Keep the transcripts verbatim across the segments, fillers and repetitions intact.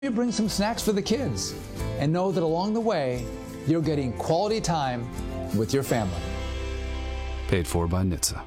You bring some snacks for the kids and know that along the way, you're getting quality time with your family. Paid for by N H T S A.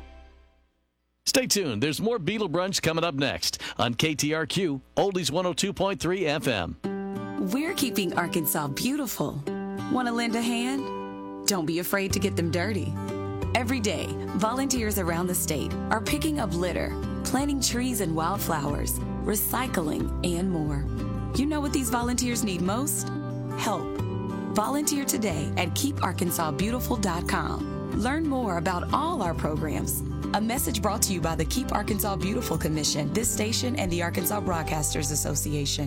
Stay tuned. There's more Beetle Brunch coming up next on K T R Q, Oldies one oh two point three F M. We're keeping Arkansas beautiful. Want to lend a hand? Don't be afraid to get them dirty. Every day, volunteers around the state are picking up litter, planting trees and wildflowers, recycling, and more. You know what these volunteers need most? Help. Volunteer today at keep arkansas beautiful dot com. Learn more about all our programs. A message brought to you by the Keep Arkansas Beautiful Commission, this station, and the Arkansas Broadcasters Association.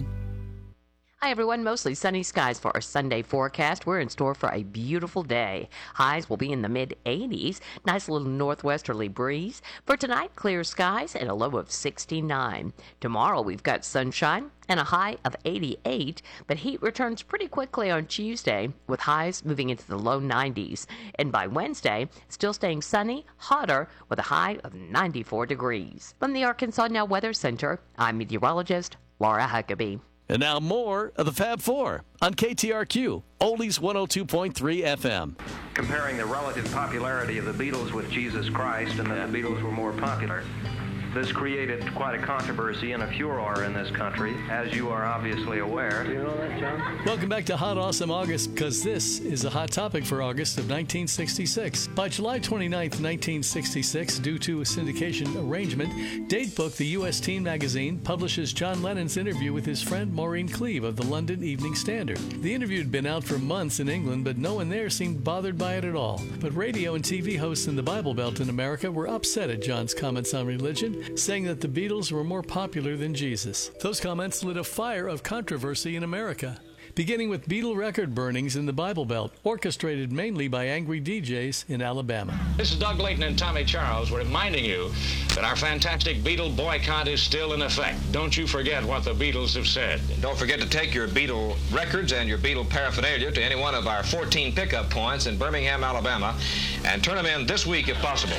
Hi, everyone. Mostly sunny skies for our Sunday forecast. We're in store for a beautiful day. Highs will be in the mid eighties. Nice little northwesterly breeze. For tonight, clear skies and a low of sixty-nine. Tomorrow, we've got sunshine and a high of eighty-eight, but heat returns pretty quickly on Tuesday, with highs moving into the low nineties. And by Wednesday, still staying sunny, hotter, with a high of ninety-four degrees. From the Arkansas Now Weather Center, I'm meteorologist Laura Huckabee. And now more of the Fab Four on K T R Q, Oldies one oh two point three F M. Comparing the relative popularity of the Beatles with Jesus Christ and that the Beatles were more popular. This created quite a controversy and a furor in this country, as you are obviously aware. Do you know that, John? Welcome back to Hot Awesome August, because this is a hot topic for August of nineteen sixty-six. By July twenty-ninth, nineteen sixty-six, due to a syndication arrangement, Datebook, the U S teen magazine, publishes John Lennon's interview with his friend Maureen Cleave of the London Evening Standard. The interview had been out for months in England, but no one there seemed bothered by it at all. But radio and T V hosts in the Bible Belt in America were upset at John's comments on religion, saying that the Beatles were more popular than Jesus. Those comments lit a fire of controversy in America, beginning with Beatle record burnings in the Bible Belt, orchestrated mainly by angry D Js in Alabama. This is Doug Layton and Tommy Charles reminding you that our fantastic Beatle boycott is still in effect. Don't you forget what the Beatles have said. Don't forget to take your Beatle records and your Beatle paraphernalia to any one of our fourteen pickup points in Birmingham, Alabama, and turn them in this week if possible.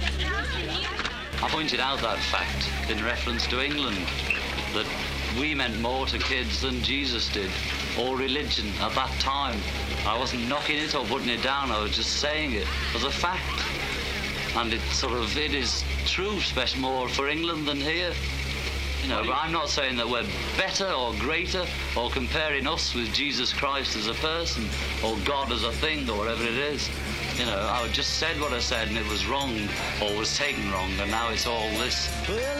I pointed out that fact in reference to England, that we meant more to kids than Jesus did, or religion at that time. I wasn't knocking it or putting it down, I was just saying it as a fact. And it sort of, it is true, especially more for England than here. You know, but I'm not saying that we're better or greater, or comparing us with Jesus Christ as a person, or God as a thing, or whatever it is. You know, I just said what I said and it was wrong, or was taken wrong, and now it's all this.